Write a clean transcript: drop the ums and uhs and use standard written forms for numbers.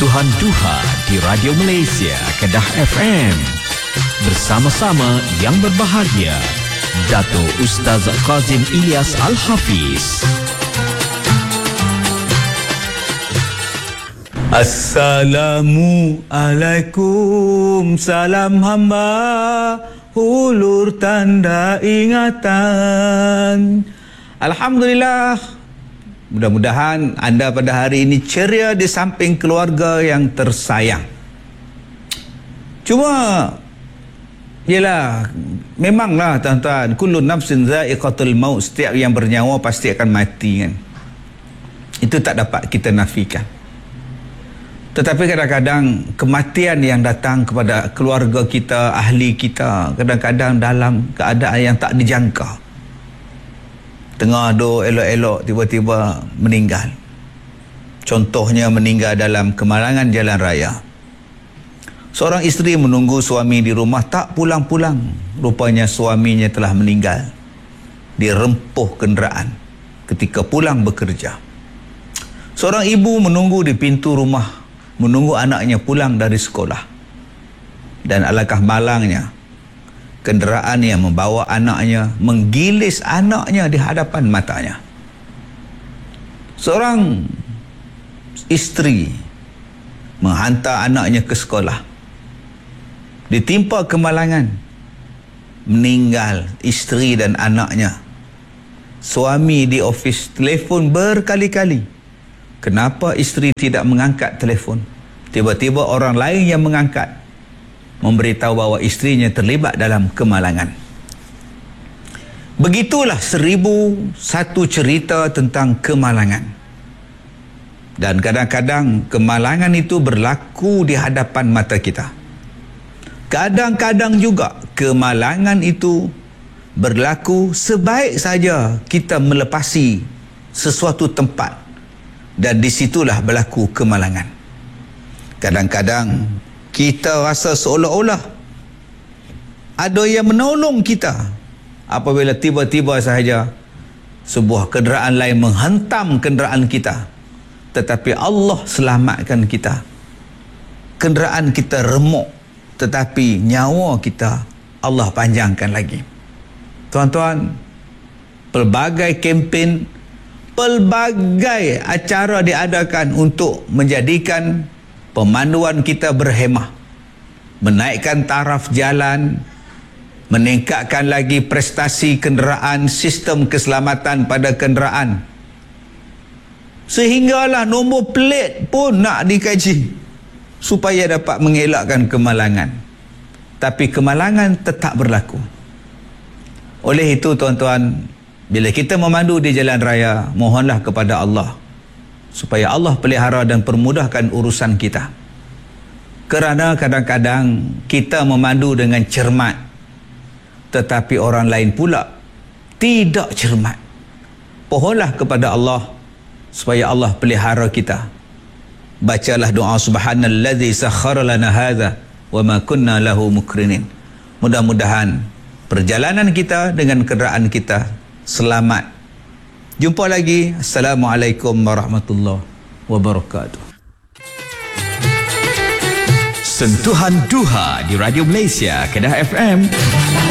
Sentuhan Duha di Radio Malaysia Kedah FM. Bersama-sama yang berbahagia, Dato' Ustaz Kazim Ilyas Al-Hafiz. Assalamualaikum, salam hamba, hulur tanda ingatan. Alhamdulillah, mudah-mudahan anda pada hari ini ceria di samping keluarga yang tersayang. Cuma, yelah, memanglah tuan-tuan, kullu nafsin za'iqatul maut, setiap yang bernyawa pasti akan mati kan. Itu tak dapat kita nafikan. Tetapi kadang-kadang kematian yang datang kepada keluarga kita, ahli kita, kadang-kadang dalam keadaan yang tak dijangka. Tengah elok-elok tiba-tiba meninggal. Contohnya meninggal dalam kemalangan jalan raya. Seorang isteri menunggu suami di rumah tak pulang-pulang. Rupanya suaminya telah meninggal. Dirempuh kenderaan ketika pulang bekerja. Seorang ibu menunggu di pintu rumah, menunggu anaknya pulang dari sekolah. Dan alangkah malangnya, kenderaan yang membawa anaknya menggilis anaknya di hadapan matanya. Seorang isteri menghantar anaknya ke sekolah, ditimpa kemalangan, meninggal isteri dan anaknya. Suami di ofis telefon berkali-kali. Kenapa isteri tidak mengangkat telefon? Tiba-tiba orang lain yang mengangkat, memberitahu bahawa isterinya terlibat dalam kemalangan. Begitulah 1001 cerita tentang kemalangan. Dan kadang-kadang kemalangan itu berlaku di hadapan mata kita. Kadang-kadang juga kemalangan itu berlaku sebaik saja kita melepasi sesuatu tempat, dan disitulah berlaku kemalangan. Kadang-kadang kita rasa seolah-olah ada yang menolong kita apabila tiba-tiba sahaja sebuah kenderaan lain menghantam kenderaan kita, tetapi Allah selamatkan kita. Kenderaan kita remuk, tetapi nyawa kita Allah panjangkan lagi. Tuan-tuan, pelbagai kempen, pelbagai acara diadakan untuk menjadikan pemanduan kita berhemah, menaikkan taraf jalan, meningkatkan lagi prestasi kenderaan, sistem keselamatan pada kenderaan. Sehinggalah nombor pelet pun nak dikaji supaya dapat mengelakkan kemalangan. Tapi kemalangan tetap berlaku. Oleh itu tuan-tuan, bila kita memandu di jalan raya, mohonlah kepada Allah supaya Allah pelihara dan permudahkan urusan kita. Kerana kadang-kadang kita memandu dengan cermat, tetapi orang lain pula tidak cermat. Pohonlah kepada Allah supaya Allah pelihara kita. Bacalah doa subhanallazi sakhkhara lana hadza wa ma kunna lahu mukrinin. Mudah-mudahan perjalanan kita dengan kenderaan kita selamat. Jumpa lagi. Assalamualaikum warahmatullahi wabarakatuh. Sentuhan Duha di Radio Malaysia Kedah FM.